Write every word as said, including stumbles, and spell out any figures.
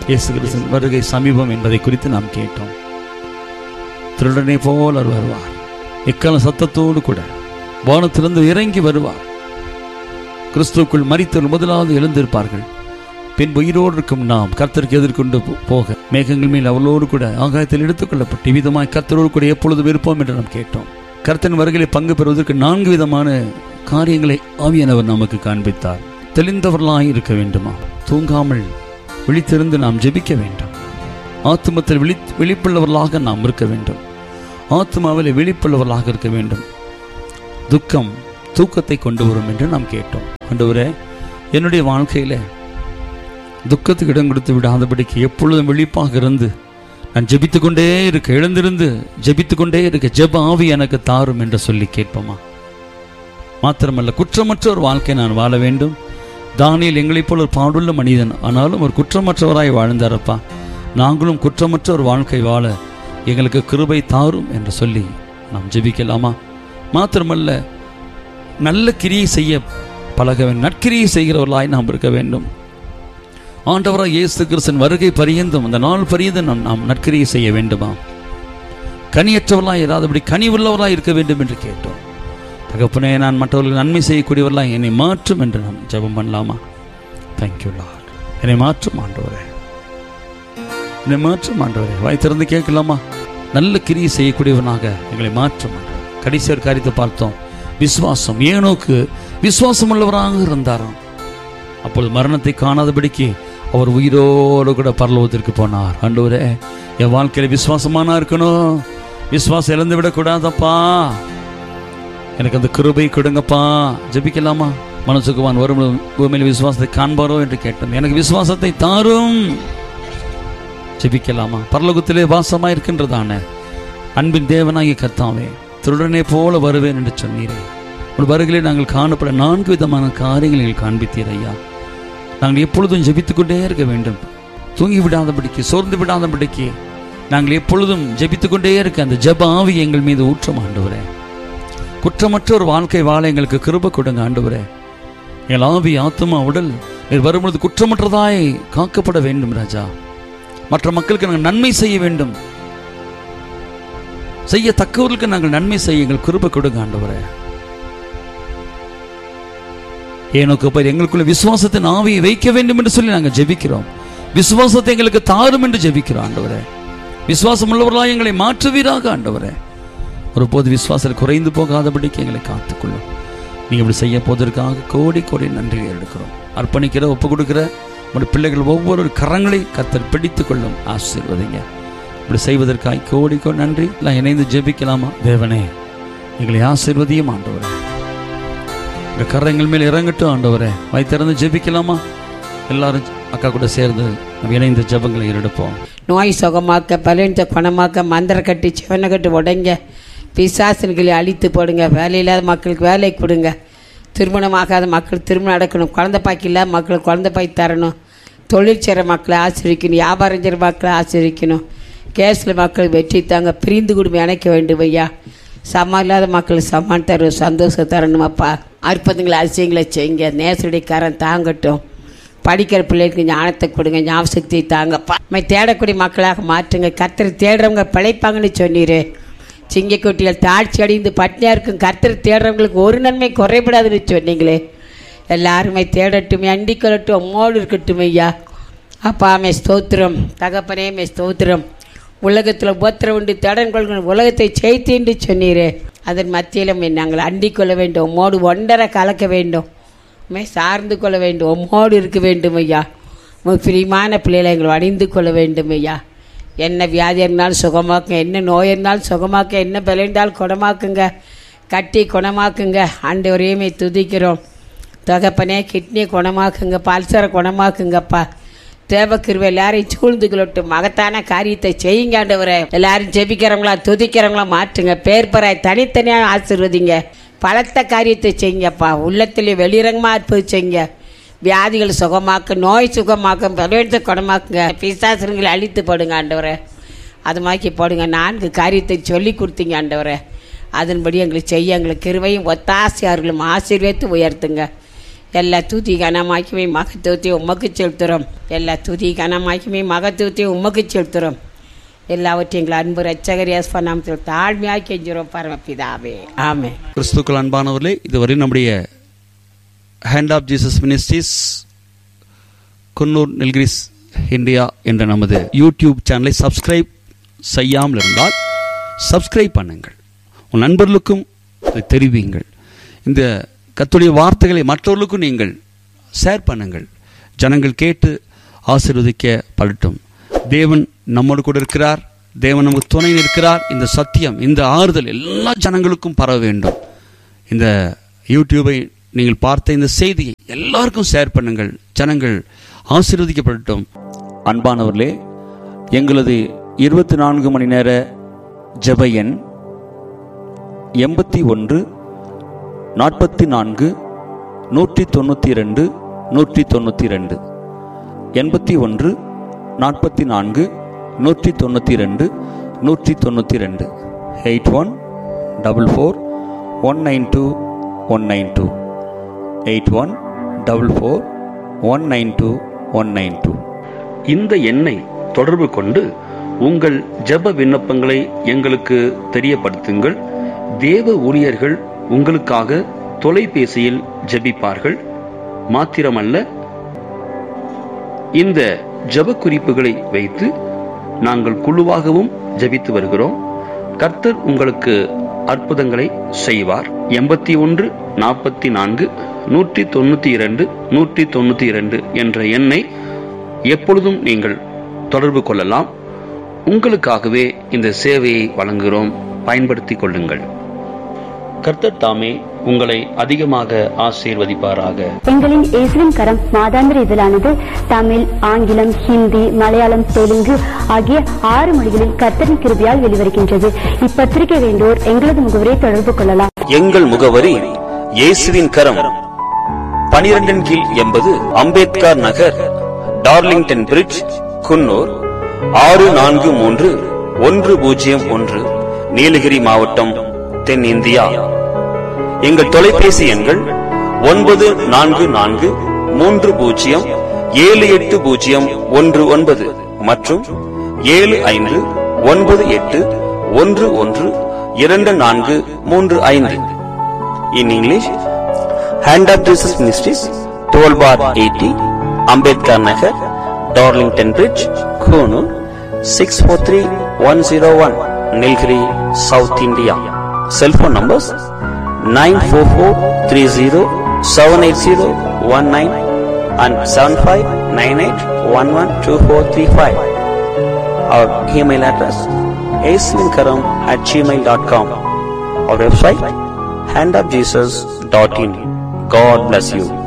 இயேசு கிறிஸ்துவின் வருகை சமீபம் என்பதை குறித்து நாம் கேட்டோம். திருடனை போல் அவர் வருவார். எக்கால சத்தத்தோடு கூட வானத்திலிருந்து இறங்கி வருவார். கிறிஸ்துவுக்குள் மரித்தவர்கள் முதலாவது எழுந்திருப்பார்கள். பின் உயிரோடு இருக்கும் நாம் கர்த்தருக்கு எதிர்கொண்டு போக மேகங்கள் மேல் அவளோடு கூட ஆகாயத்தில் எடுத்துக் கொள்ளப்பட்டு விதமாய் கர்த்தரோடு கூட எப்பொழுதும் இருப்போம் என்று நாம் கேட்டோம். கர்த்தரின் வருகையை பங்கு பெறுவதற்கு நான்கு விதமான காரியங்களை ஆவியானவர் நமக்கு காண்பித்தார். தெளிந்தவர்களாய் இருக்க வேண்டுமா? தூங்காமல் விழித்திருந்து நாம் ஜெபிக்க வேண்டும். ஆத்துமத்தில் விழி விழிப்புள்ளவர்களாக நாம் இருக்க வேண்டும். ஆத்மாவில் விழிப்புள்ளவர்களாக இருக்க வேண்டும். துக்கம் தூக்கத்தை கொண்டு வரும் என்று நாம் கேட்டோம். ஆண்டவரே, என்னுடைய வாழ்க்கையில துக்கத்துக்கு இடம் கொடுத்து விடாதபடிக்கு எப்பொழுதும் விழிப்பாக இருந்து நான் ஜெபித்து கொண்டே இருக்க, எழுந்திருந்து ஜெபித்து கொண்டே இருக்க ஜெப ஆவி எனக்கு தாரும் என்று சொல்லி கேட்போமா? மாத்திரமல்ல, குற்றமற்ற ஒரு வாழ்க்கை நான் வாழ வேண்டும். தானியேல் எங்களைப் போல ஒரு பாடுள்ள மனிதன், ஆனாலும் ஒரு குற்றமற்றவராய் வாழ்ந்தாரப்பா. நாங்களும் குற்றமற்ற ஒரு வாழ்க்கை வாழ எங்களுக்கு கிருபை தாரும் என்று சொல்லி நாம் ஜெபிக்கலாமா? மாத்திரமல்ல, நல்ல கிரியை செய்ய பழக வேண்டும். நற்கிரியை செய்கிறவர்களாய் நாம் இருக்க வேண்டும். ஆண்டவராய் இயேசு கிறிஸ்துவின் வருகை பரியந்தும் அந்த நாள் பரியந்தும் நாம் நாம் நற்கிரியை செய்ய வேண்டுமா? கனியற்றவர்களாய் இராதபடி கனி உள்ளவர்களாய் இருக்க வேண்டும் என்று கேட்டோம். தகப்பனே, நான் மற்றவர்களுக்கு நன்மை செய்யக்கூடியவர்களாய் என்னை மாற்றும் என்று நாம் ஜெபம் பண்ணலாமா? Thank you Lord. என்னை மாற்றும் ஆண்டவரே, என்னை மாற்றும் ஆண்டவரே. வாய் திறந்து கேட்கலாமா? நல்ல கிரியை செய்யக்கூடியவனாக எங்களை மாற்றும். கடைசி ஒரு காரியத்தை பார்த்தோம். விசுவாசம். ஏனோக்கு விசுவாசம் உள்ளவராக இருந்தாராம். அப்பொழுது மரணத்தை காணாதபடிக்கு அவர் உயிரோடு கூட பரலோகத்திற்கு போனார். ஆண்டவரே, என் வாழ்க்கையில விசுவாசமானா இருக்கணும். விசுவாசம் இழந்து விடக்கூடாதப்பா. எனக்கு அந்த கிருபை கொடுங்கப்பா. ஜெபிக்கலாமா? மனசுக்குவான் வரும் பூமியில் விசுவாசத்தை காண்பாரோ என்று கேட்டோம். எனக்கு விசுவாசத்தை தாரும். ஜெபிக்கலாமா? பரலோகத்திலே வாசமாய் இருக்கின்றதான அன்பின் தேவனாகிய கர்த்தாவே, திருடனே போல வருவேன் என்று சொன்னீரே. ஒரு வருகையிலே நாங்கள் காணப்பட நான்கு விதமான காரியங்களை நீங்கள் காண்பித்தீர் ஐயா. நாங்கள் எப்பொழுதும் ஜெபித்து கொண்டே இருக்க வேண்டும். தூங்கி விடாதபடிக்கு, சோர்ந்து விடாதபடிக்கு நாங்கள் எப்பொழுதும் ஜெபித்து கொண்டே இருக்க அந்த ஜெப ஆவி எங்கள் மீது ஊற்றம் ஆண்டவரே. குற்றமற்ற ஒரு வாழ்க்கை வாழ எங்களுக்கு கிருபை கொடுங்க ஆண்டவரே. எங்கள் ஆவி, ஆத்மா, உடல் நீர் வரும்பொழுது குற்றமற்றதாய் காக்கப்பட வேண்டும் ராஜா. மற்ற மக்களுக்கு நாங்கள் நன்மை செய்ய வேண்டும். செய்யத்தக்கவர்களுக்கு நாங்கள் நன்மை செய்ய எங்கள் கிருபை கொடுங்க ஆண்டவரே. ஏனோக்கு போய் எங்களுக்குள்ள விசுவாசத்தின் ஆவியை வைக்க வேண்டும் என்று சொல்லி நாங்கள் ஜெபிக்கிறோம். விசுவாசத்தை எங்களுக்கு தாரும் என்று ஜெபிக்கிறோம் ஆண்டவரே. விசுவாசம் உள்ளவர்களாக எங்களை மாற்றுவீராக ஆண்டவரே. ஒருபோது விசுவாசத்தில் குறைந்து போகாதபடிக்கு எங்களை காத்துக்கொள்ளும். நீங்கள் இப்படி செய்ய போவதற்காக கோடி கோடி நன்றி எடுக்கிறோம். அர்ப்பணிக்கிற, ஒப்பு கொடுக்கிற உங்களுடைய பிள்ளைகள் ஒவ்வொரு கரங்களை கர்த்தர் பிடித்து கொள்ளும். ஆசீர்வதிங்க. இப்படி செய்வதற்காக கோடி கோடி நன்றி. எல்லாம் இணைந்து ஜெபிக்கலாமா? தேவனே, எங்களை ஆசீர்வதியும் ஆண்டவரே. இந்த கரங்கள் மேல் இறங்கட்டும் ஆண்டவரே. வாய் திறந்து ஜெபிக்கலாமா? எல்லாரும் அக்கா கூட சேர்ந்து நம்ம இணைந்த ஜெபங்களை எடுப்போம். நோய் சுகமாக்க, பலவீனத்தை குணமாக்க, மந்திர கட்டி சிவனை கட்டு உடைங்க, பிசாசன்களை அழித்து போடுங்க. வேலை இல்லாத மக்களுக்கு வேலை கொடுங்க. திருமணமாகாத மக்கள் திருமணம் நடக்கணும். குழந்தை பாக்கி இல்லாத மக்களுக்கு குழந்தை பாக்கி தரணும். தொழில் செய்கிற மக்களை ஆசிரியக்கணும். வியாபாரம் செய்கிற மக்களை ஆசிரியக்கணும். கேஸில் மக்கள் வெற்றி தாங்க. பிரிந்து குடும்பம் இணைக்க வேண்டும் ஐயா. சமம் இல்லாத மக்கள் சமான் தரும், சந்தோஷம் தரணும் அப்பா. அற்புதங்களை அதிசயங்களை செய்யுங்க. நேசருடைய கரம் தாங்கட்டும். படிக்கிற பிள்ளைகளுக்கு ஞானத்தை கொடுங்க, ஞாபகத்தை தாங்கப்பா. நம்ம தேடக்கூடிய மக்களாக மாற்றுங்க. கர்த்தரை தேடுறவங்க பிழைப்பாங்கன்னு சொன்னீர். சிங்கக்குட்டிகள் தாழ்ச்சி அடைந்து பட்டினியாக இருக்கும். கர்த்தரை தேடுறவங்களுக்கு ஒரு நன்மை குறைபடாதுன்னு சொன்னீங்களே. எல்லாருமே தேடட்டும், அண்டி கொள்ளட்டும், அம்மோடு இருக்கட்டும் ஐயா. அப்பா மே ஸ்தோத்திரம். தகப்பனே மே ஸ்தோத்திரம். உலகத்தில் உபத்திரம் உண்டு, தேடன் கொள்கிற உலகத்தை செய்தேன்னு சொன்னீரே. அதன் மத்தியிலும் நாங்கள் அண்டிக் கொள்ள வேண்டும். உம்மோடு ஒன்றரை கலக்க வேண்டும். உண்மை சார்ந்து கொள்ள வேண்டும். உம்மோடு இருக்க வேண்டும் ஐயா. உங்கள் பிரியமான பிள்ளைகளை எங்களை அணிந்து கொள்ள வேண்டும் ஐயா. என்ன வியாதி இருந்தாலும் சுகமாக்குங்க, என்ன நோய் இருந்தாலும் சுகமாக்க, என்ன பலம் இருந்தாலும் குணமாக்குங்க, கட்டி குணமாக்குங்க. ஆண்டவரையுமே துதிக்கிறோம். தகப்பனே, கிட்னியை குணமாக்குங்க, பல்சரை குணமாக்குங்கப்பா. தேவக்கிருவை எல்லாரையும் சூழ்ந்து கொள்ளட்டும். மகத்தான காரியத்தை செய்யுங்க ஆண்டவரே. எல்லாரும் ஜெபிக்கிறவங்களா துதிக்கிறவங்களா மாற்றுங்க. பேர் பராய் தனித்தனியாக ஆசீர்வதிங்க. பலத்த காரியத்தை செய்யுங்கப்பா. உள்ளத்திலே வெளிரங்கமாக அற்புதம் செய்யுங்க. வியாதிகள் சுகமாக்க, நோய் சுகமாக்க, பலவீனத்தை குணமாக்குங்க. பிசாசுங்களை அழித்து போடுங்க ஆண்டவரே. அது மாதிரி போடுங்க. நான்கு காரியத்தை சொல்லி கொடுத்தீங்க ஆண்டவரே. அதன்படி எங்களுக்கு செய்ய எங்களுக்கு கிருபையும் ஒத்தாசையார்களும் ஆசீர்வதித்து உயர்த்துங்க. எல்லா துதி கனமாக்கியுமே மகத்துவத்தையும் உமக்கு செலுத்துகிறோம். எல்லா துதி கனமாக்கியுமே மகத்துவத்தையும் உமக்கு செலுத்துகிறோம். எல்லாவற்றையும் எங்கள் அன்பு ரட்சகர் இயேசுவின் நாமத்தில் தாழ்மையாக கெஞ்சுகிறோம் பரமபிதாவே, ஆமென். கிறிஸ்துக்கள் அன்பானவர்களே, இதுவரை நம்முடைய hand of Jesus ministries Coonoor Nilgiris India என்ற நமது யூடியூப் சேனலை சப்ஸ்கிரைப் செய்யாமல் இருந்தால் சப்ஸ்கிரைப் பண்ணுங்கள். உன் நண்பர்களுக்கும் அதை தெரிவிங்கள். இந்த கர்த்தருடைய வார்த்தைகளை மற்றவர்களுக்கும் நீங்கள் ஷேர் பண்ணுங்கள். ஜனங்கள் கேட்டு ஆசீர்வதிக்கப்படட்டும். தேவன் நம்மோடு கூட இருக்கிறார். தேவன் நமக்கு துணை இருக்கிறார். இந்த சத்தியம், இந்த ஆறுதல் எல்லா ஜனங்களுக்கும் பரவ வேண்டும். இந்த யூடியூபை நீங்கள் பார்த்த இந்த செய்தியை எல்லாருக்கும் ஷேர் பண்ணுங்கள். ஜனங்கள் ஆசீர்வதிக்கப்படட்டும். அன்பானவர்களே, எங்களது இருபத்தி நான்கு மணி நேர ஜெப எண் எண்பத்தி ஒன்று நாற்பத்தி நான்கு நூற்றி தொண்ணூற்றி ரெண்டு நூற்றி தொண்ணூற்றி ரெண்டு எண்பத்தி ஒன்று நாற்பத்தி நான்கு நூற்றி தொண்ணூற்றி ரெண்டு நூற்றி தொண்ணூற்றி ரெண்டு eight one double four one nine two one nine two eight one double four one nine two one nine two. இந்த எண்ணை தொடர்பு கொண்டு உங்கள் ஜெப விண்ணப்பங்களை எங்களுக்கு தெரியப்படுத்துங்கள். தேவ ஊழியர்கள் உங்களுக்காக தொலைபேசியில் ஜெபிப்பார்கள். மாத்திரமல்ல, இந்த ஜெப குறிப்புகளை வைத்து நாங்கள் குழுவாகவும் ஜெபித்து வருகிறோம். கர்த்தர் உங்களுக்கு அற்புதங்களை செய்வார். எண்பத்தி ஒன்று நாற்பத்தி நான்கு நூற்றி தொண்ணூத்தி இரண்டு நூற்றி தொண்ணூத்தி இரண்டு என்ற எண்ணை எப்பொழுதும் நீங்கள் தொடர்பு கொள்ளலாம். உங்களுக்காகவே இந்த சேவையை வழங்குகிறோம். பயன்படுத்திக் கொள்ளுங்கள். கர்த்தர் தாமே உங்களை அதிகமாக ஆசீர்வதிப்பாராக. எங்களின் இயேசுவின் கரம் மாதாந்திர இதழானது தமிழ், ஆங்கிலம், ஹிந்தி, மலையாளம், தெலுங்கு ஆகிய ஆறு மொழிகளில் கர்த்தரின் கிருபையால் வெளிவருகின்றது. இப்பத்திரிகை வேண்டோர் எங்களது முகவரியை தொடர்பு கொள்ளலாம். எங்கள் முகவரி இயேசுவின் கரம், பனிரெண்டின் கீழ் எண்பது அம்பேத்கர் நகர், டார்லிங்டன் பிரிட்ஜ், குன்னூர் ஆறு நான்கு மூன்று ஒன்று பூஜ்ஜியம் ஒன்று, நீலகிரி மாவட்டம், தென் இந்தியா. எங்கள் தொலைபேசி எண்கள் ஒன்பது நான்கு நான்கு மூன்று பூஜ்ஜியம் ஏழு எட்டு பூஜ்ஜியம் ஒன்று ஒன்பது மற்றும் ஏழு ஐந்து ஒன்பது எட்டு ஒன்று ஒன்று இரண்டு நான்கு மூன்று ஐந்து. In English, hand of Jesus ministries, twelve bar eighty, Ambedkar Nagar, Darlington bridge, Coonoor six four three one zero one, Nilgiri, south India. Cellphone numbers nine four four three zero seven eight zero one nine and seven five nine eight one one two four three five. Our email address aislinkaram at gmail dot com. Our website hand of jesus dot in. God bless you.